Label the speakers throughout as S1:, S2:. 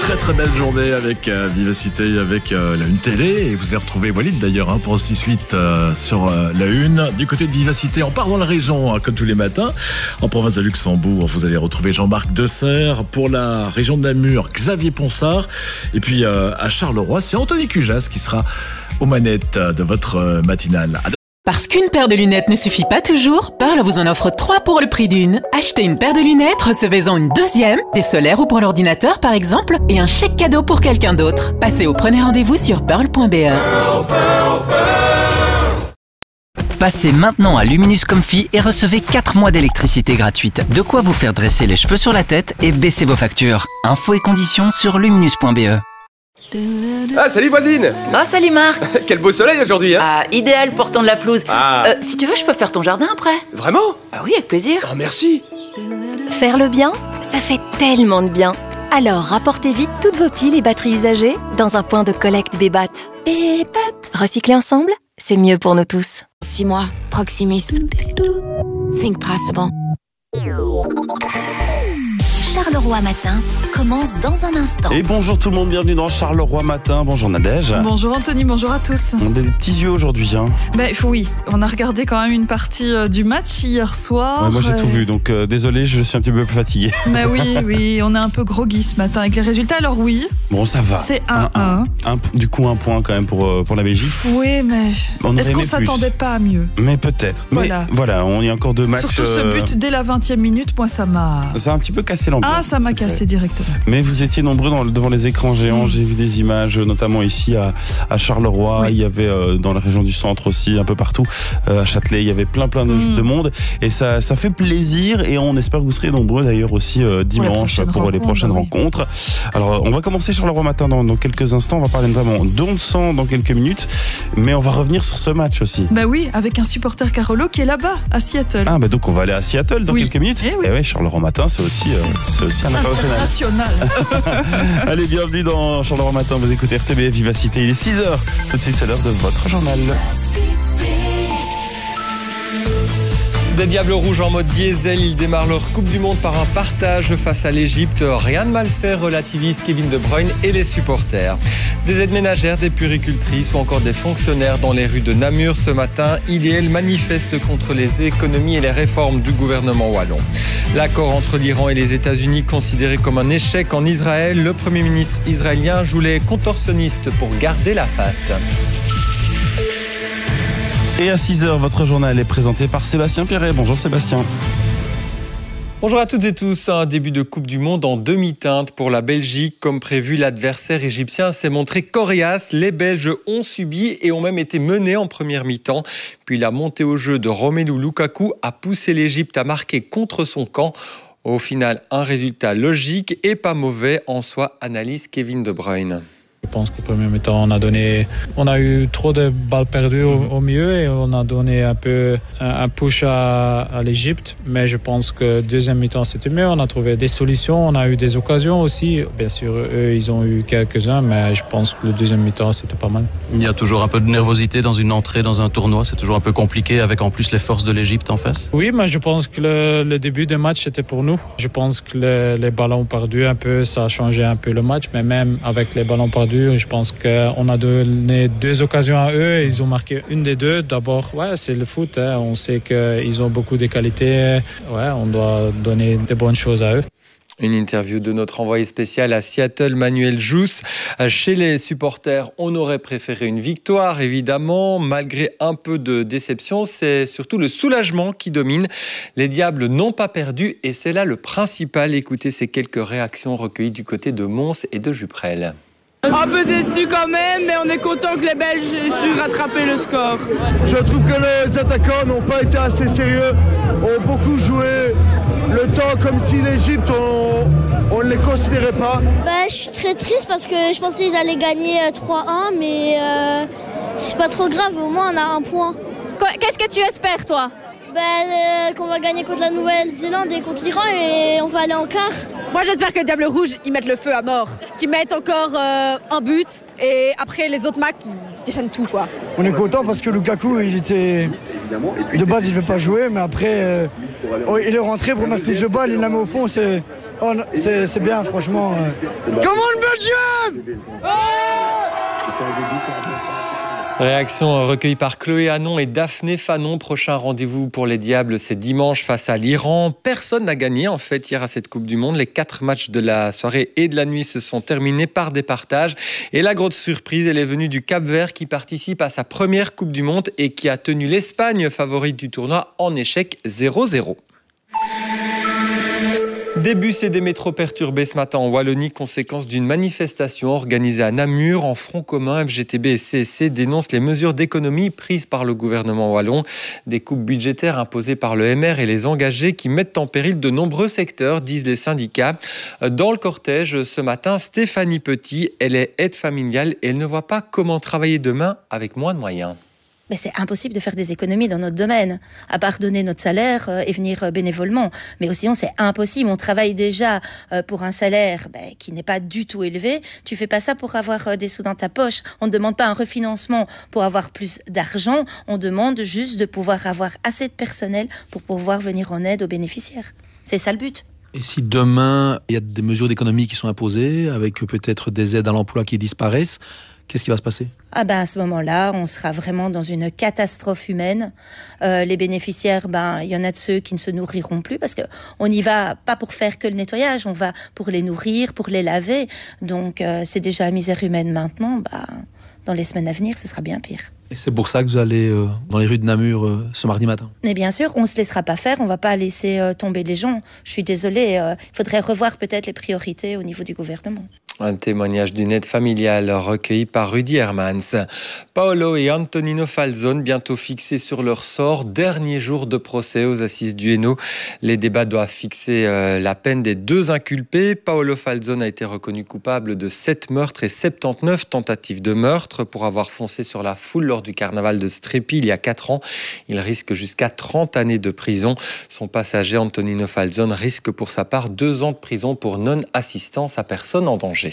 S1: Très belle journée avec Vivacité, avec la Une télé. Et vous allez retrouver Walid d'ailleurs pour 6-8 sur la Une. Du côté de Vivacité, on part dans la région comme tous les matins. En province de Luxembourg, vous allez retrouver Jean-Marc Desserre. Pour la région de Namur, Xavier Ponsard. Et puis à Charleroi, c'est Anthony Cujas qui sera aux manettes de votre matinale.
S2: Parce qu'une paire de lunettes ne suffit pas toujours, Pearl vous en offre 3 pour le prix d'une. Achetez une paire de lunettes, recevez-en une deuxième, des solaires ou pour l'ordinateur par exemple, et un chèque cadeau pour quelqu'un d'autre. Passez au premier rendez-vous sur pearl.be.
S3: Passez maintenant à Luminous Comfy et recevez 4 mois d'électricité gratuite. De quoi vous faire dresser les cheveux sur la tête et baisser vos factures. Infos et conditions sur luminous.be.
S4: Ah, salut voisine.
S5: Ah, salut Marc.
S4: Quel beau soleil aujourd'hui, hein.
S5: Ah, idéal pour tendre la pelouse. Si tu veux, je peux faire ton jardin après.
S4: Vraiment?
S5: Ah oui, avec plaisir.
S4: Oh, merci.
S6: Faire le bien, ça fait tellement de bien. Alors, rapportez vite toutes vos piles et batteries usagées dans un point de collecte Bébat. Bébat. Recycler ensemble, c'est mieux pour nous tous.
S7: 6 mois, Proximus. Think possible.
S6: Charleroi Matin commence dans un instant.
S8: Et bonjour tout le monde, bienvenue dans Charleroi Matin. Bonjour Nadège.
S9: Bonjour Anthony, bonjour à tous.
S8: On a des petits yeux aujourd'hui, hein.
S9: Oui, on a regardé quand même une partie du match hier soir.
S8: Ouais, moi j'ai tout vu, donc désolé, je suis un petit peu plus fatigué.
S9: Mais oui, on est un peu groggy ce matin avec les résultats, alors oui.
S8: Bon, ça va.
S9: C'est 1-1.
S8: Du coup, un point quand même pour la Belgique.
S9: Oui, mais est-ce qu'on s'attendait pas à mieux?
S8: Mais peut-être.
S9: Voilà.
S8: Mais voilà, on y a encore 2 matchs.
S9: Surtout ce but dès la 20e minute, moi ça m'a...
S8: Ça a un petit peu cassé l'ambiance.
S9: Ah, ça m'a cassé directement.
S8: Mais vous étiez nombreux devant les écrans géants. J'ai vu des images, notamment ici à Charleroi.
S9: Oui.
S8: Il y avait dans la région du centre aussi, un peu partout. À Châtelet, il y avait plein de monde. Et ça fait plaisir. Et on espère que vous serez nombreux d'ailleurs aussi dimanche pour les prochaines rencontres. Alors, on va commencer Charleroi Matin dans quelques instants. On va parler notamment d'Onsan dans quelques minutes. Mais on va revenir sur ce match aussi.
S9: Oui, avec un supporter Carolo qui est là-bas, à Seattle.
S8: Ah, donc on va aller à Seattle dans quelques minutes.
S9: Et
S8: ouais, Charleroi Matin, c'est aussi un international. Allez, bienvenue dans Charleroi Matin, vous écoutez RTBF Vivacité, il est 6h. Tout de suite, c'est l'heure de votre journal.
S10: Des Diables Rouges en mode diesel, ils démarrent leur Coupe du Monde par un partage face à l'Égypte. Rien de mal fait, relativisent Kevin De Bruyne et les supporters. Des aides ménagères, des puéricultrices ou encore des fonctionnaires dans les rues de Namur ce matin. Ils et elles manifestent contre les économies et les réformes du gouvernement wallon. L'accord entre l'Iran et les États-Unis considéré comme un échec en Israël. Le Premier ministre israélien joue les contorsionnistes pour garder la face.
S8: Et à 6h, votre journal est présenté par Sébastien Perret. Bonjour Sébastien.
S10: Bonjour à toutes et tous. Un début de Coupe du Monde en demi-teinte pour la Belgique. Comme prévu, l'adversaire égyptien s'est montré coriace. Les Belges ont subi et ont même été menés en première mi-temps. Puis la montée au jeu de Romelu Lukaku a poussé l'Égypte à marquer contre son camp. Au final, un résultat logique et pas mauvais en soi, analyse Kevin De Bruyne.
S11: Je pense qu'au premier mi-temps, on a eu trop de balles perdues au milieu et on a donné un peu un push à l'Égypte. Mais je pense que deuxième mi-temps, c'était mieux. On a trouvé des solutions, on a eu des occasions aussi. Bien sûr, eux, ils ont eu quelques-uns, mais je pense que le deuxième mi-temps, c'était pas mal.
S12: Il y a toujours un peu de nervosité dans une entrée dans un tournoi. C'est toujours un peu compliqué avec en plus les forces de l'Égypte en face.
S11: Oui, mais je pense que le début du match, c'était pour nous. Je pense que les ballons perdus un peu, ça a changé un peu le match. Mais même avec les ballons perdus, je pense qu'on a donné 2 occasions à eux et ils ont marqué une des 2. D'abord, c'est le foot. On sait qu'ils ont beaucoup de qualités. On doit donner des bonnes choses à eux.
S10: Une interview de notre envoyé spécial à Seattle, Manuel Jousse. Chez les supporters, on aurait préféré une victoire, évidemment. Malgré un peu de déception, c'est surtout le soulagement qui domine. Les Diables n'ont pas perdu et c'est là le principal. Écoutez ces quelques réactions recueillies du côté de Mons et de Juprel.
S13: Un peu déçu quand même, mais on est content que les Belges aient su rattraper le score.
S14: Je trouve que les attaquants n'ont pas été assez sérieux, ont beaucoup joué le temps comme si l'Égypte, on ne les considérait pas.
S15: Je suis très triste parce que je pensais qu'ils allaient gagner 3-1, mais c'est pas trop grave, au moins on a un point.
S16: Qu'est-ce que tu espères toi?
S15: Qu'on va gagner contre la Nouvelle-Zélande et contre l'Iran et on va aller en quart.
S16: Moi j'espère que les Diables Rouges ils mettent le feu à mort, qu'ils mettent encore un but et après les autres matchs ils déchaînent tout quoi.
S17: On est content parce que Lukaku il était de base il ne veut pas jouer mais après il est rentré pour mettre touche de balle, il la met au fond, c'est Oh, c'est bien, franchement. Comment le Belgium?
S10: Réaction recueillie par Chloé Hanon et Daphné Fanon. Prochain rendez-vous pour les Diables, c'est dimanche face à l'Iran. Personne n'a gagné en fait hier à cette Coupe du Monde. Les 4 matchs de la soirée et de la nuit se sont terminés par départage. Et la grosse surprise, elle est venue du Cap-Vert qui participe à sa première Coupe du Monde et qui a tenu l'Espagne favorite du tournoi en échec 0-0. Des bus et des métros perturbés ce matin en Wallonie, conséquence d'une manifestation organisée à Namur. En front commun, FGTB et CSC dénoncent les mesures d'économie prises par le gouvernement wallon. Des coupes budgétaires imposées par le MR et les engagés qui mettent en péril de nombreux secteurs, disent les syndicats. Dans le cortège, ce matin, Stéphanie Petit, elle est aide familiale et elle ne voit pas comment travailler demain avec moins de moyens.
S18: Mais c'est impossible de faire des économies dans notre domaine, à part donner notre salaire et venir bénévolement. Mais sinon, c'est impossible. On travaille déjà pour un salaire qui n'est pas du tout élevé. Tu fais pas ça pour avoir des sous dans ta poche. On ne demande pas un refinancement pour avoir plus d'argent. On demande juste de pouvoir avoir assez de personnel pour pouvoir venir en aide aux bénéficiaires. C'est ça le but.
S19: Et si demain, il y a des mesures d'économie qui sont imposées, avec peut-être des aides à l'emploi qui disparaissent, qu'est-ce qui va se passer ?
S18: À ce moment-là, on sera vraiment dans une catastrophe humaine. Les bénéficiaires, il y en a de ceux qui ne se nourriront plus parce qu'on n'y va pas pour faire que le nettoyage, on va pour les nourrir, pour les laver. Donc, c'est déjà la misère humaine maintenant. Dans les semaines à venir, ce sera bien pire.
S19: Et c'est pour ça que vous allez dans les rues de Namur ce mardi matin.
S18: Mais bien sûr, on ne se laissera pas faire, on ne va pas laisser tomber les gens. Je suis désolée, il faudrait revoir peut-être les priorités au niveau du gouvernement.
S10: Un témoignage d'une aide familiale recueilli par Rudy Hermans. Paolo et Antonino Falzone, bientôt fixés sur leur sort. Dernier jour de procès aux assises du Hainaut. Les débats doivent fixer la peine des 2 inculpés. Paolo Falzone a été reconnu coupable de 7 meurtres et 79 tentatives de meurtre pour avoir foncé sur la foule lors du carnaval de Strepi il y a 4 ans. Il risque jusqu'à 30 années de prison. Son passager Antonino Falzone risque pour sa part 2 ans de prison pour non-assistance à personne en danger.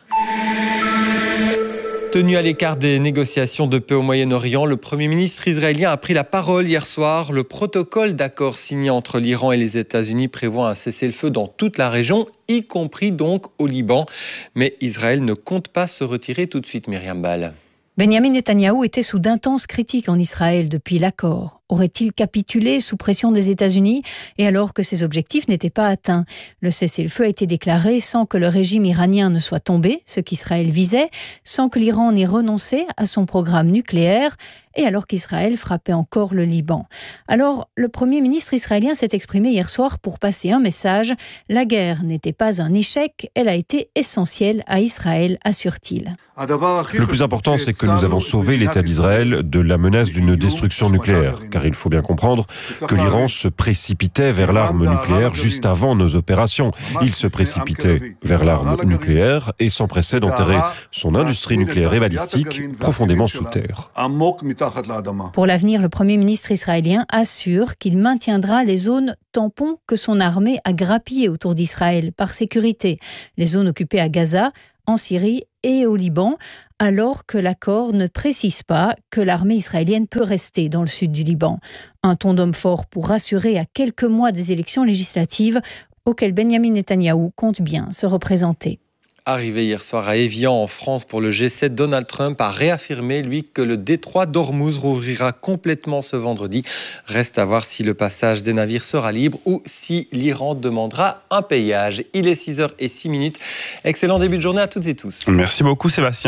S10: Tenu à l'écart des négociations de paix au Moyen-Orient, le Premier ministre israélien a pris la parole hier soir. Le protocole d'accord signé entre l'Iran et les États-Unis prévoit un cessez-le-feu dans toute la région, y compris donc au Liban. Mais Israël ne compte pas se retirer tout de suite, Myriam Ball.
S20: Benjamin Netanyahou était sous d'intenses critiques en Israël depuis l'accord. Aurait-il capitulé sous pression des États-Unis et alors que ses objectifs n'étaient pas atteints ? Le cessez-le-feu a été déclaré sans que le régime iranien ne soit tombé, ce qu'Israël visait, sans que l'Iran n'ait renoncé à son programme nucléaire et alors qu'Israël frappait encore le Liban. Alors, le Premier ministre israélien s'est exprimé hier soir pour passer un message. La guerre n'était pas un échec, elle a été essentielle à Israël, assure-t-il.
S21: Le plus important, c'est que nous avons sauvé l'État d'Israël de la menace d'une destruction nucléaire. Car il faut bien comprendre que l'Iran se précipitait vers l'arme nucléaire juste avant nos opérations. Il se précipitait vers l'arme nucléaire et s'empressait d'enterrer son industrie nucléaire et balistique profondément sous terre.
S20: Pour l'avenir, le Premier ministre israélien assure qu'il maintiendra les zones tampons que son armée a grappillées autour d'Israël par sécurité. Les zones occupées à Gaza, en Syrie et au Liban, alors que l'accord ne précise pas que l'armée israélienne peut rester dans le sud du Liban. Un ton d'homme fort pour rassurer à quelques mois des élections législatives auxquelles Benjamin Netanyahou compte bien se représenter.
S10: Arrivé hier soir à Évian, en France, pour le G7, Donald Trump a réaffirmé, lui, que le détroit d'Ormuz rouvrira complètement ce vendredi. Reste à voir si le passage des navires sera libre ou si l'Iran demandera un payage. Il est 6h06. Excellent début de journée à toutes et tous.
S8: Merci beaucoup, Sébastien.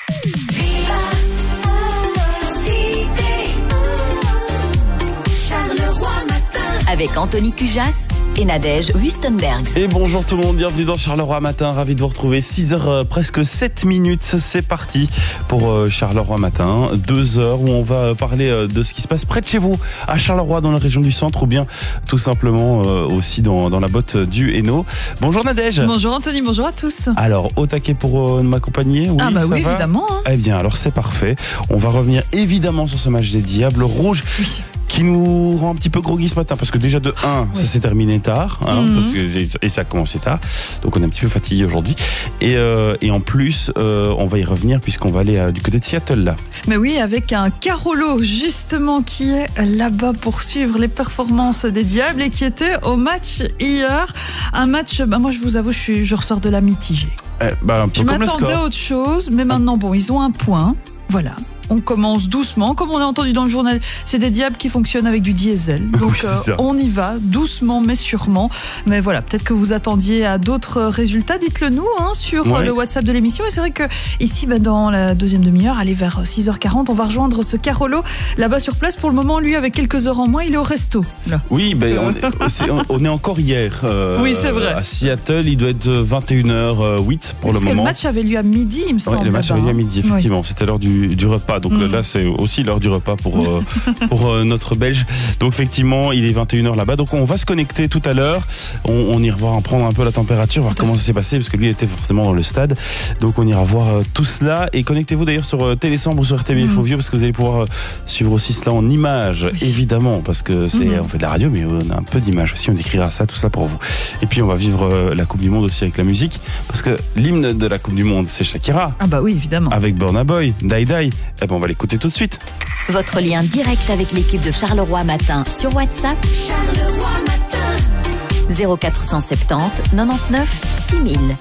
S5: Avec Anthony Cujas et Nadège Wustenberg.
S8: Et bonjour tout le monde, bienvenue dans Charleroi Matin, ravi de vous retrouver. 6h presque 7 minutes, c'est parti pour Charleroi Matin. 2 heures où on va parler de ce qui se passe près de chez vous, à Charleroi, dans la région du centre, ou bien tout simplement aussi dans la botte du Hainaut. Bonjour Nadège.
S9: Bonjour Anthony, bonjour à tous.
S8: Alors, au taquet pour m'accompagner, oui,
S9: oui, évidemment.
S8: Eh bien, alors c'est parfait. On va revenir évidemment sur ce match des Diables Rouges.
S9: Oui.
S8: qui nous rend un petit peu groggy ce matin, parce que déjà de 1, ça s'est terminé tard, et ça a commencé tard, donc on est un petit peu fatigué aujourd'hui. Et en plus, on va y revenir puisqu'on va aller du côté de Seattle là.
S9: Mais oui, avec un Carolo justement qui est là-bas pour suivre les performances des Diables et qui était au match hier. Un match, moi je vous avoue, je ressors de la mitigée. Je m'attendais à autre chose, mais maintenant, ils ont un point. Voilà. On commence doucement, comme on a entendu dans le journal, c'est des Diables qui fonctionnent avec du diesel. Donc on y va, doucement mais sûrement. Mais voilà, peut-être que vous attendiez à d'autres résultats, dites-le nous sur le WhatsApp de l'émission. Et c'est vrai que ici, dans la deuxième demi-heure, allez vers 6h40, on va rejoindre ce Carolo là-bas sur place. Pour le moment, lui, avec quelques heures en moins, il est au resto. Là.
S8: Oui, on est encore hier.
S9: Oui, c'est vrai.
S8: À Seattle, il doit être 21h08 pour le moment.
S9: Parce que le match avait lieu à midi, il me semble.
S8: Le match avait lieu à midi, effectivement. C'était l'heure du repas. Donc là, c'est aussi l'heure du repas pour notre Belge. Donc effectivement, il est 21h là-bas. Donc on va se connecter tout à l'heure. On ira voir, prendre un peu la température, voir comment ça s'est passé, parce que lui était forcément dans le stade. Donc on ira voir tout cela. Et connectez-vous d'ailleurs sur Télésambre ou sur RTBF Vieux, parce que vous allez pouvoir suivre aussi cela en images, évidemment, parce que on fait de la radio, mais on a un peu d'images aussi. On décrira ça, tout ça pour vous. Et puis on va vivre la Coupe du Monde aussi avec la musique, parce que l'hymne de la Coupe du Monde, c'est Shakira.
S9: Ah bah oui, évidemment.
S8: Avec Burna Boy, Die Die. On va l'écouter tout de suite.
S1: Votre lien direct avec l'équipe de Charleroi Matin sur WhatsApp. Charleroi Matin. 0470 99 6000.